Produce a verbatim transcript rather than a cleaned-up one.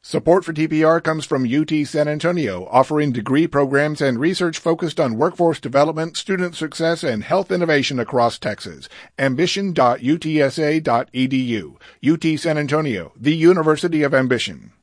Support for T P R comes from U T San Antonio, offering degree programs and research focused on workforce development, student success, and health innovation across Texas. ambition dot u t s a dot e d u. U T San Antonio, the University of Ambition.